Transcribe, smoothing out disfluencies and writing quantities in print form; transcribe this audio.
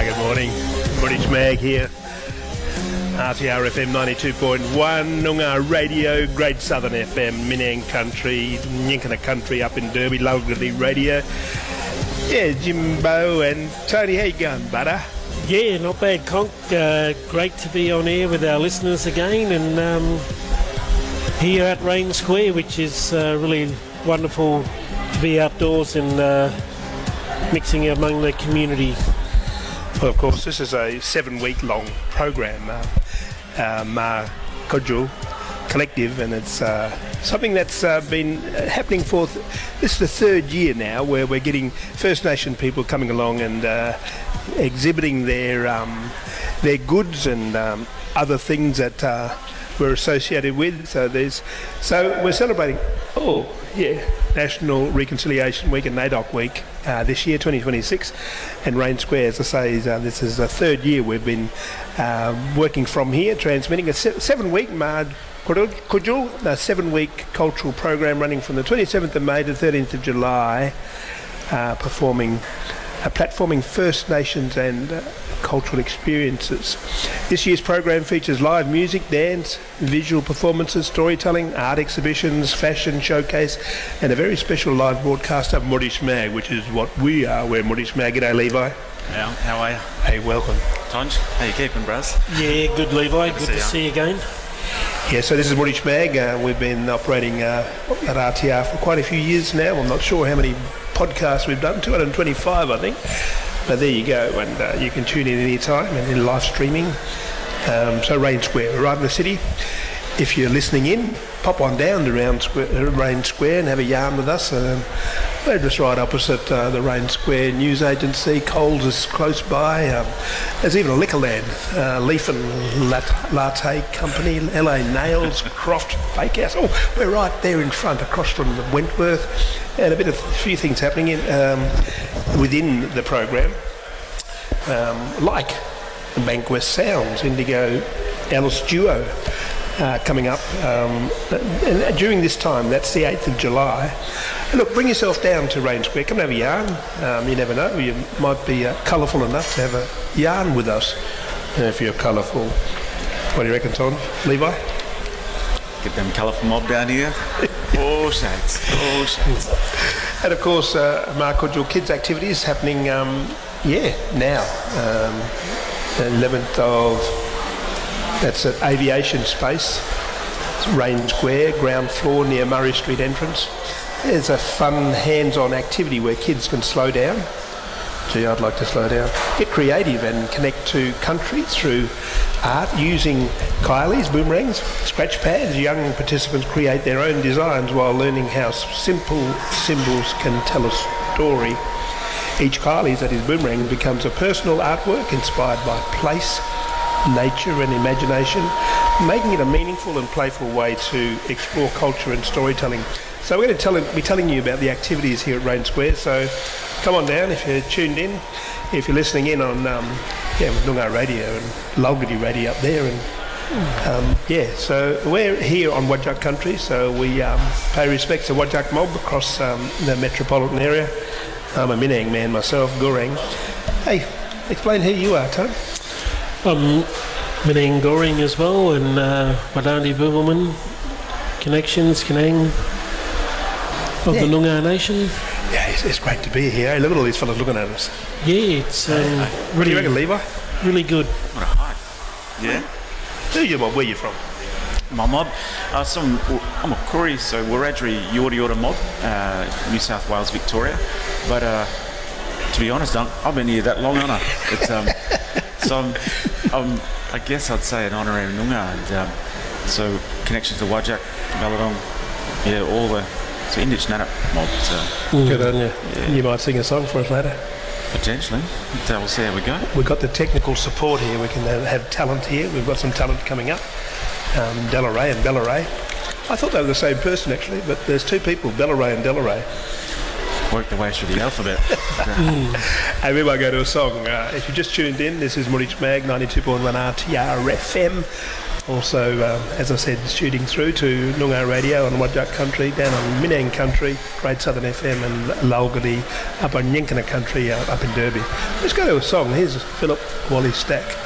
Good morning. British Mag here. RTR FM 92.1, Noongar Radio, Great Southern FM, Minang Country, Yinkana Country up in Derby, Lulgadi Radio. Yeah, Jimbo and Tony, how you going, butter? Yeah, not bad, Conk. Great to be on air with our listeners again, and here at Rain Square, which is really wonderful to be outdoors and mixing among the community. Well, of course, this is a 7-week-long program, Ma Kodjul Collective, and it's something that's been happening for, this is the third year now, where we're getting First Nation people coming along and exhibiting their goods and other things that we're associated with. So we're celebrating, National Reconciliation Week and NAIDOC Week this year, 2026, and Rain Square, as I say, this is the third year we've been working from here, transmitting a 7-week Kodjul, a 7-week cultural program running from the 27th of May to the 13th of July, platforming First Nations and cultural experiences. This year's program features live music, dance, visual performances, storytelling, art exhibitions, fashion showcase, and a very special live broadcast of Morish Mag, which is what we are. We're Morish Mag. G'day, Levi. Yeah, how are you? Hey, welcome. Tonj, how you keeping, bros? Yeah, good, Levi. Good to see you again. Yeah, so this is Morish Mag. We've been operating at RTR for quite a few years now. I'm not sure how many podcasts we've done, 225, I think. But there you go, and you can tune in any time and in live streaming. So Rain Square, right in the city. If you're listening in, pop on down to Rain Square and have a yarn with us. We're just right opposite the Rain Square News Agency. Coles is close by. There's even a Liquorland, Leaf and Latte Company, LA Nails, Croft Bakehouse. Oh, we're right there in front, across from the Wentworth. And a few things happening within the program, like Bankwest Sounds, Indigo Alice Duo coming up. And during this time, that's the 8th of July. And look, bring yourself down to Rain Square. Come and have a yarn. You never know. You might be colourful enough to have a yarn with us. If you're colourful. What do you reckon, Tom? Levi? Get them colourful mob down here. All shades. And of course, Ma Kodjul Kids activities happening, now. 11th of, that's at Aviation Space, Rain Square, ground floor near Murray Street entrance. There's a fun hands-on activity where kids can slow down. Gee, I'd like to slow down. Get creative and connect to country through art using kylies, boomerangs, scratch pads. Young participants create their own designs while learning how simple symbols can tell a story. Each kylie, that is boomerang, becomes a personal artwork inspired by place, nature and imagination, making it a meaningful and playful way to explore culture and storytelling. So we're going to be telling you about the activities here at Rain Square, so come on down if you're tuned in. If you're listening in on with Noongar Radio and Lulgadi Radio up there, and so we're here on Whadjuk country, so we pay respects to Whadjuk mob across the metropolitan area. I'm a Minang man myself, Goreng. Hey, explain who you are, Tom. I'm Minang Goreng as well, and Wadandi Boomerman Connections, Kanang of the Noongar Nation. Yeah, it's great to be here. Look at all these fellas looking at us. Yeah, it's really... What do you reckon, Levi? Really good. What a height. Yeah. Who's your mob? Where are you from? My mob? I'm a Koori, so Wiradjuri Yorta mob, New South Wales, Victoria. But to be honest, I've been here that long, haven't I? It's, so I guess I'd say an honorary Noongar. And so connections to Whadjuk, Balladong, all the... So Inditch Nanup mob. So. Good on you. Yeah. You might sing a song for us later. Potentially. We'll see how we go. We've got the technical support here. We can have talent here. We've got some talent coming up. Delaray and Bellaray. I thought they were the same person actually, but there's two people, Bellaray and Delaray. Work their way through the alphabet. Hey, we might go to a song. If you just tuned in, this is Morish Mag, 92.1 RTR FM. Also, as I said, shooting through to Noongar Radio on Wadjuk Country, down on Minang Country, Great Southern FM, and Lalgadi up on Yankana Country up in Derby. Let's go to a song. Here's Philip Wally Stack.